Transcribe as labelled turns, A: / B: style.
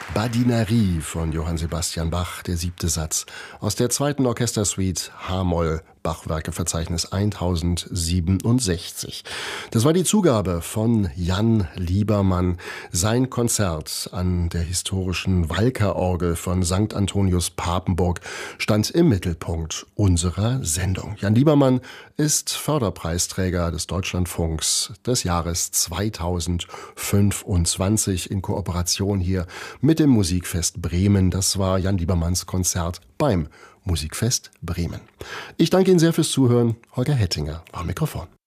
A: Badinerie von Johann Sebastian Bach, der 7. Satz aus der 2. Orchestersuite H-Moll, Bachwerkeverzeichnis 1067. Das war die Zugabe von Jan Liebermann. Sein Konzert an der historischen Walker-Orgel von St. Antonius Papenburg stand im Mittelpunkt unserer Sendung. Jan Liebermann ist Förderpreisträger des Deutschlandfunks des Jahres 2025 in Kooperation hier mit dem Musikfest Bremen. Das war Jan Liebermanns Konzert beim Musikfest Bremen. Ich danke Ihnen sehr fürs Zuhören. Holger Hettinger war am Mikrofon.